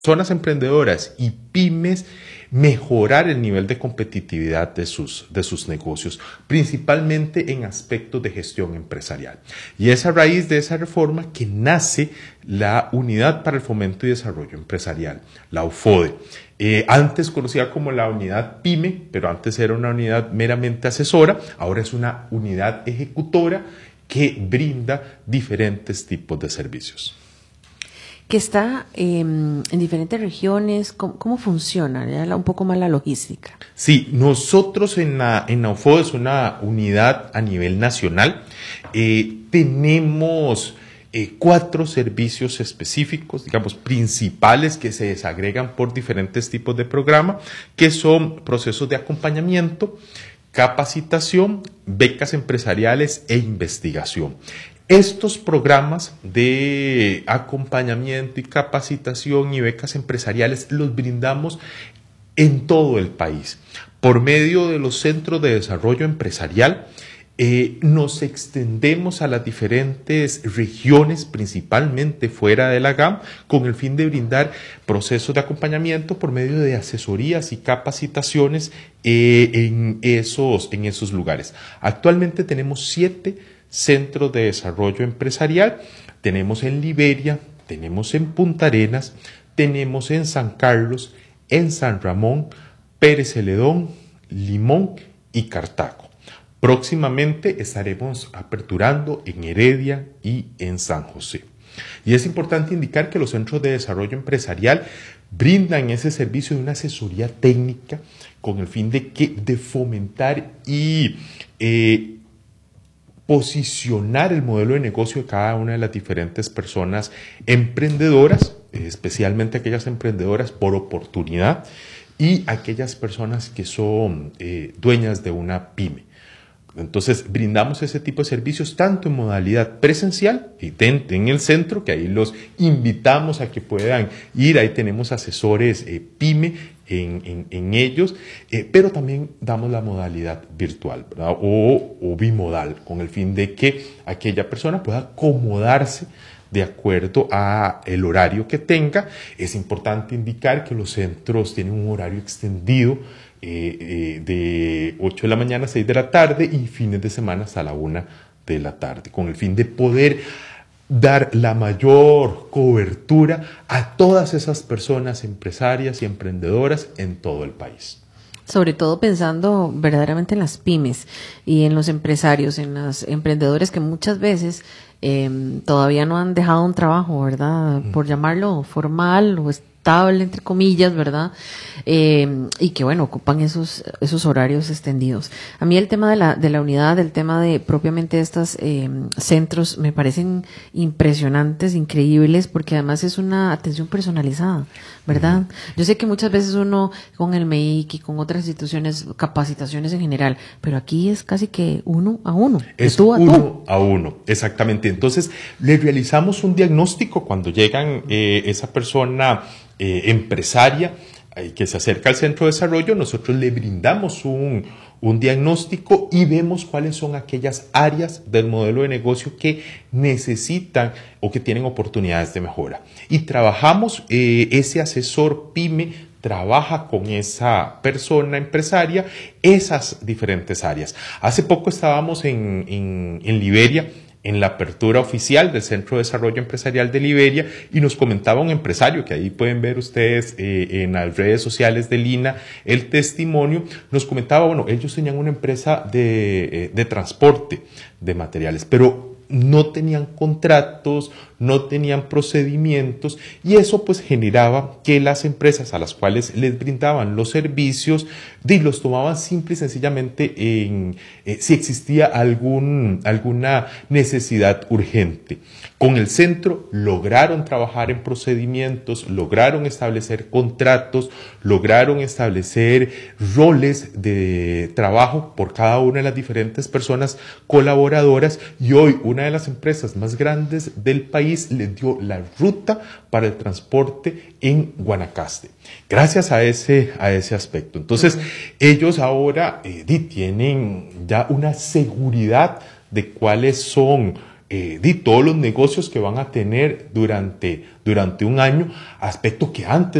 personas emprendedoras y pymes mejorar el nivel de competitividad de sus negocios, principalmente en aspectos de gestión empresarial. Y es a raíz de esa reforma que nace la Unidad para el Fomento y Desarrollo Empresarial, la UFODE. Antes conocida como la unidad PYME, pero antes era una unidad meramente asesora, ahora es una unidad ejecutora que brinda diferentes tipos de servicios. Que está en diferentes regiones, ¿cómo funciona? Ya un poco más la logística. Sí, nosotros en la UFODE es una unidad a nivel nacional. Tenemos 4 servicios específicos, digamos, principales que se desagregan por diferentes tipos de programa, que son procesos de acompañamiento, capacitación, becas empresariales e investigación. Estos programas de acompañamiento y capacitación y becas empresariales los brindamos en todo el país. Por medio de los centros de desarrollo empresarial, nos extendemos a las diferentes regiones, principalmente fuera de la GAM, con el fin de brindar procesos de acompañamiento por medio de asesorías y capacitaciones en esos lugares. Actualmente tenemos 7 centros de desarrollo empresarial. Tenemos en Liberia, tenemos en Punta Arenas, tenemos en San Carlos, en San Ramón, Pérez Celedón, Limón y Cartago. Próximamente estaremos aperturando en Heredia y en San José. Y es importante indicar que los centros de desarrollo empresarial brindan ese servicio de una asesoría técnica con el fin de fomentar y posicionar el modelo de negocio de cada una de las diferentes personas emprendedoras, especialmente aquellas emprendedoras por oportunidad y aquellas personas que son dueñas de una pyme. Entonces, brindamos ese tipo de servicios tanto en modalidad presencial y en el centro, que ahí los invitamos a que puedan ir, ahí tenemos asesores pyme en ellos, pero también damos la modalidad virtual, ¿verdad? O bimodal, con el fin de que aquella persona pueda acomodarse de acuerdo a el horario que tenga. Es importante indicar que los centros tienen un horario extendido de 8 de la mañana a 6 de la tarde y fines de semana hasta la 1 de la tarde, con el fin de poder dar la mayor cobertura a todas esas personas empresarias y emprendedoras en todo el país. Sobre todo pensando verdaderamente en las pymes y en los empresarios, en los emprendedores que muchas veces todavía no han dejado un trabajo, ¿verdad? Por llamarlo formal o estable, entre comillas, ¿verdad? Y que, bueno, ocupan esos horarios extendidos. A mí el tema de la unidad, el tema de propiamente estos centros, me parecen impresionantes, increíbles, porque además es una atención personalizada, ¿verdad? Yo sé que muchas veces uno con el MEIC y con otras instituciones, capacitaciones en general, pero aquí es casi que 1 a 1. Es tú a 1 a 1, exactamente. Entonces, le realizamos un diagnóstico cuando llegan esa persona empresaria que se acerca al centro de desarrollo. Nosotros le brindamos un diagnóstico y vemos cuáles son aquellas áreas del modelo de negocio que necesitan o que tienen oportunidades de mejora. Y trabajamos, ese asesor PYME trabaja con esa persona empresaria esas diferentes áreas. Hace poco estábamos en Liberia, en la apertura oficial del Centro de Desarrollo Empresarial de Liberia, y nos comentaba un empresario, que ahí pueden ver ustedes en las redes sociales de Lina el testimonio. Nos comentaba, bueno, ellos tenían una empresa de transporte de materiales, pero no tenían contratos, no tenían procedimientos, y eso pues generaba que las empresas a las cuales les brindaban los servicios los tomaban simple y sencillamente si existía alguna necesidad urgente. Con el centro lograron trabajar en procedimientos, lograron establecer contratos, lograron establecer roles de trabajo por cada una de las diferentes personas colaboradoras, y hoy una de las empresas más grandes del país les dio la ruta para el transporte en Guanacaste, gracias a ese aspecto. Entonces, ellos ahora tienen ya una seguridad de cuáles son todos los negocios que van a tener durante un año, aspecto que antes